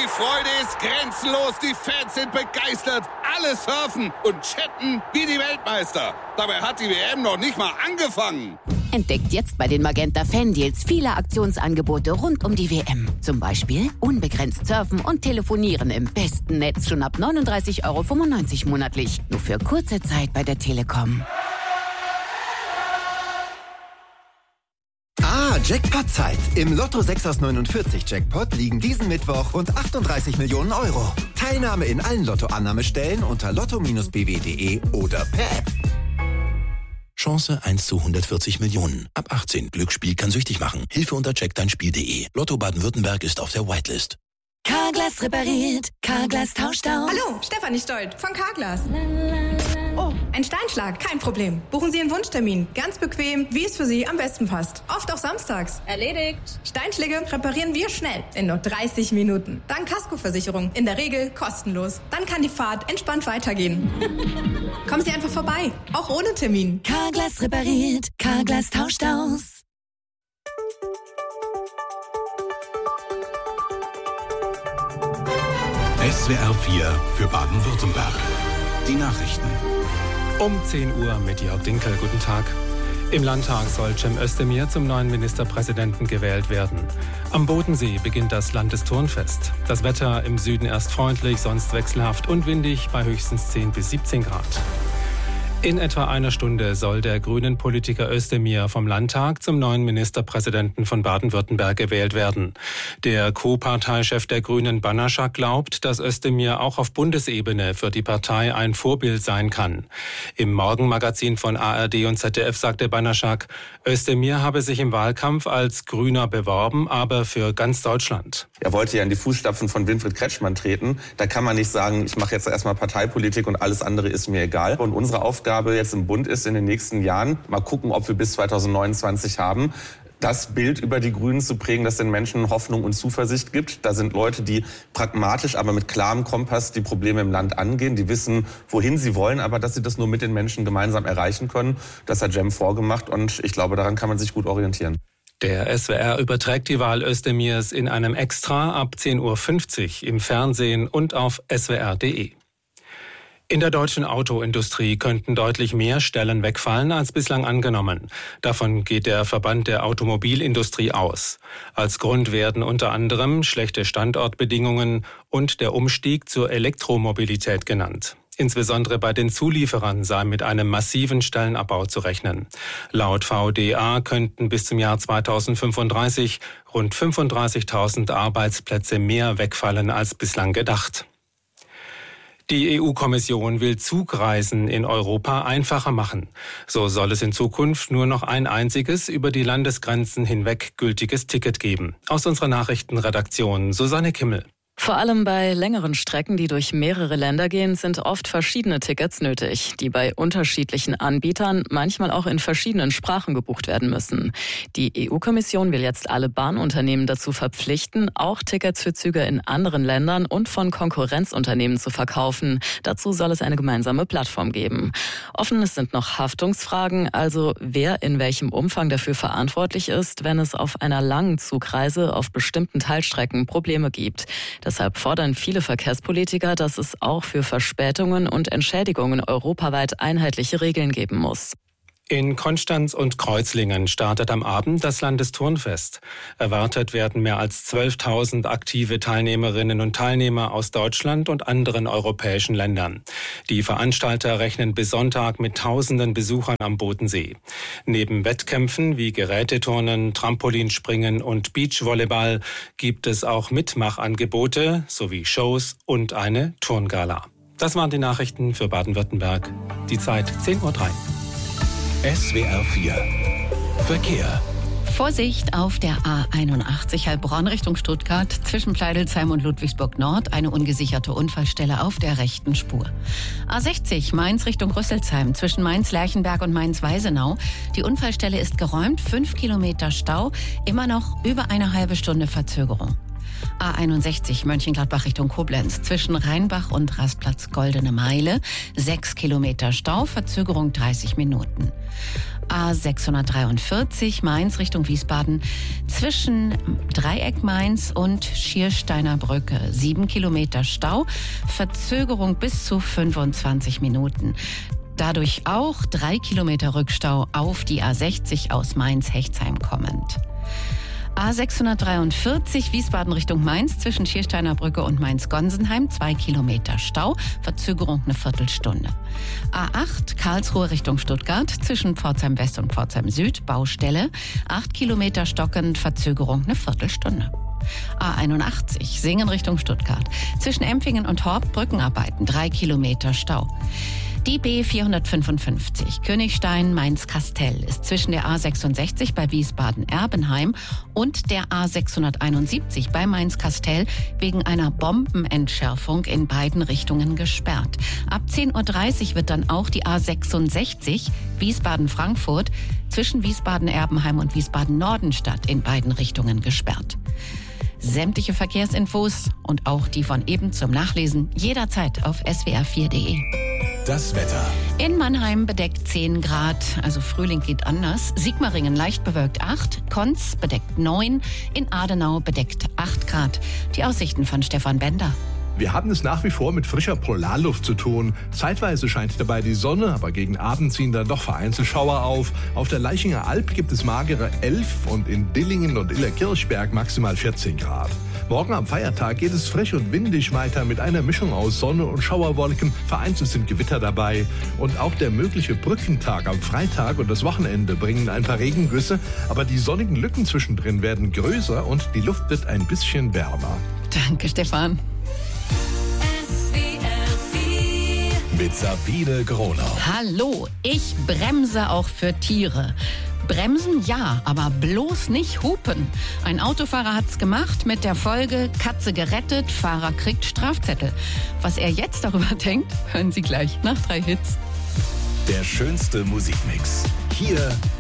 Die Freude ist grenzenlos, die Fans sind begeistert, alle surfen und chatten wie die Weltmeister. Dabei hat die WM noch nicht mal angefangen. Entdeckt jetzt bei den Magenta Fan-Deals viele Aktionsangebote rund um die WM. Zum Beispiel unbegrenzt surfen und telefonieren im besten Netz schon ab 39,95 € monatlich. Nur für kurze Zeit bei der Telekom. Jackpot-Zeit. Im Lotto 6 aus 49 Jackpot liegen diesen Mittwoch rund 38 Millionen €. Teilnahme in allen Lottoannahmestellen unter lotto-bw.de oder per App. Chance 1 zu 140 Millionen. Ab 18. Glücksspiel kann süchtig machen. Hilfe unter checkdeinspiel.de. Lotto Baden-Württemberg ist auf der Whitelist. Carglass repariert. Carglass tauscht aus. Hallo, Stefanie Stolt von Carglass. Oh, ein Steinschlag, kein Problem. Buchen Sie einen Wunschtermin. Ganz bequem, wie es für Sie am besten passt. Oft auch samstags. Erledigt. Steinschläge reparieren wir schnell, in nur 30 Minuten. Dank Kaskoversicherung, in der Regel kostenlos. Dann kann die Fahrt entspannt weitergehen. Kommen Sie einfach vorbei, auch ohne Termin. Carglass repariert. Carglass tauscht aus. SWR 4 für Baden-Württemberg. Die Nachrichten. Um 10 Uhr mit Jörg Dinkel. Guten Tag. Im Landtag soll Cem Özdemir zum neuen Ministerpräsidenten gewählt werden. Am Bodensee beginnt das Landesturnfest. Das Wetter im Süden erst freundlich, sonst wechselhaft und windig bei höchstens 10 bis 17 Grad. In etwa einer Stunde soll der grünen Politiker Özdemir vom Landtag zum neuen Ministerpräsidenten von Baden-Württemberg gewählt werden. Der Co-Parteichef der Grünen, Banaschak, glaubt, dass Özdemir auch auf Bundesebene für die Partei ein Vorbild sein kann. Im Morgenmagazin von ARD und ZDF sagte Banaschak, Özdemir habe sich im Wahlkampf als Grüner beworben, aber für ganz Deutschland. Er wollte ja in die Fußstapfen von Winfried Kretschmann treten. Da kann man nicht sagen, ich mache jetzt erstmal Parteipolitik und alles andere ist mir egal. Und unsere Aufgabe jetzt im Bund ist, in den nächsten Jahren, mal gucken, ob wir bis 2029 haben, das Bild über die Grünen zu prägen, das den Menschen Hoffnung und Zuversicht gibt. Da sind Leute, die pragmatisch, aber mit klarem Kompass die Probleme im Land angehen, die wissen, wohin sie wollen, aber dass sie das nur mit den Menschen gemeinsam erreichen können. Das hat Cem vorgemacht und ich glaube, daran kann man sich gut orientieren. Der SWR überträgt die Wahl Özdemirs in einem Extra ab 10:50 Uhr im Fernsehen und auf swr.de. In der deutschen Autoindustrie könnten deutlich mehr Stellen wegfallen als bislang angenommen. Davon geht der Verband der Automobilindustrie aus. Als Grund werden unter anderem schlechte Standortbedingungen und der Umstieg zur Elektromobilität genannt. Insbesondere bei den Zulieferern sei mit einem massiven Stellenabbau zu rechnen. Laut VDA könnten bis zum Jahr 2035 rund 35.000 Arbeitsplätze mehr wegfallen als bislang gedacht. Die EU-Kommission will Zugreisen in Europa einfacher machen. So soll es in Zukunft nur noch ein einziges über die Landesgrenzen hinweg gültiges Ticket geben. Aus unserer Nachrichtenredaktion Susanne Kimmel. Vor allem bei längeren Strecken, die durch mehrere Länder gehen, sind oft verschiedene Tickets nötig, die bei unterschiedlichen Anbietern manchmal auch in verschiedenen Sprachen gebucht werden müssen. Die EU-Kommission will jetzt alle Bahnunternehmen dazu verpflichten, auch Tickets für Züge in anderen Ländern und von Konkurrenzunternehmen zu verkaufen. Dazu soll es eine gemeinsame Plattform geben. Offen sind noch Haftungsfragen, also wer in welchem Umfang dafür verantwortlich ist, wenn es auf einer langen Zugreise auf bestimmten Teilstrecken Probleme gibt. Deshalb fordern viele Verkehrspolitiker, dass es auch für Verspätungen und Entschädigungen europaweit einheitliche Regeln geben muss. In Konstanz und Kreuzlingen startet am Abend das Landesturnfest. Erwartet werden mehr als 12.000 aktive Teilnehmerinnen und Teilnehmer aus Deutschland und anderen europäischen Ländern. Die Veranstalter rechnen bis Sonntag mit tausenden Besuchern am Bodensee. Neben Wettkämpfen wie Geräteturnen, Trampolinspringen und Beachvolleyball gibt es auch Mitmachangebote sowie Shows und eine Turngala. Das waren die Nachrichten für Baden-Württemberg. Die Zeit 10:03 Uhr. SWR 4 Verkehr. Vorsicht auf der A81 Heilbronn Richtung Stuttgart zwischen Pleidelsheim und Ludwigsburg Nord, eine ungesicherte Unfallstelle auf der rechten Spur. A60 Mainz Richtung Rüsselsheim zwischen Mainz-Lerchenberg und Mainz-Weisenau. Die Unfallstelle ist geräumt, 5 Kilometer Stau, immer noch über eine halbe Stunde Verzögerung. A61 Mönchengladbach Richtung Koblenz zwischen Rheinbach und Rastplatz Goldene Meile, 6 Kilometer Stau, Verzögerung 30 Minuten. A643 Mainz Richtung Wiesbaden zwischen Dreieck Mainz und Schiersteiner Brücke. 7 Kilometer Stau, Verzögerung bis zu 25 Minuten. Dadurch auch 3 Kilometer Rückstau auf die A60 aus Mainz-Hechtsheim kommend. A643 Wiesbaden Richtung Mainz zwischen Schiersteiner Brücke und Mainz-Gonsenheim 2 Kilometer Stau, Verzögerung eine Viertelstunde. A8 Karlsruhe Richtung Stuttgart zwischen Pforzheim West und Pforzheim Süd Baustelle 8 Kilometer stockend, Verzögerung eine Viertelstunde. A81 Singen Richtung Stuttgart zwischen Empfingen und Horb Brückenarbeiten 3 Kilometer Stau. Die B455 Königstein-Mainz-Kastell ist zwischen der A66 bei Wiesbaden-Erbenheim und der A671 bei Mainz-Kastell wegen einer Bombenentschärfung in beiden Richtungen gesperrt. Ab 10.30 Uhr wird dann auch die A66 Wiesbaden-Frankfurt zwischen Wiesbaden-Erbenheim und Wiesbaden-Nordenstadt in beiden Richtungen gesperrt. Sämtliche Verkehrsinfos und auch die von eben zum Nachlesen jederzeit auf swr4.de. Das Wetter. In Mannheim bedeckt 10 Grad, also Frühling geht anders. Sigmaringen leicht bewölkt 8, Konz bedeckt 9, in Adenau bedeckt 8 Grad. Die Aussichten von Stefan Bender. Wir haben es nach wie vor mit frischer Polarluft zu tun. Zeitweise scheint dabei die Sonne, aber gegen Abend ziehen dann doch vereinzelt Schauer auf. Auf der Leichinger Alb gibt es magere 11 und in Dillingen und Illerkirchberg maximal 14 Grad. Morgen am Feiertag geht es frisch und windig weiter mit einer Mischung aus Sonne und Schauerwolken. Vereinzelt sind Gewitter dabei. Und auch der mögliche Brückentag am Freitag und das Wochenende bringen ein paar Regengüsse. Aber die sonnigen Lücken zwischendrin werden größer und die Luft wird ein bisschen wärmer. Danke, Stefan. Mit Sabine Gronau. Hallo, ich bremse auch für Tiere. Bremsen ja, aber bloß nicht hupen. Ein Autofahrer hat's gemacht, mit der Folge Katze gerettet, Fahrer kriegt Strafzettel. Was er jetzt darüber denkt, hören Sie gleich nach 3 Hits. Der schönste Musikmix. Hier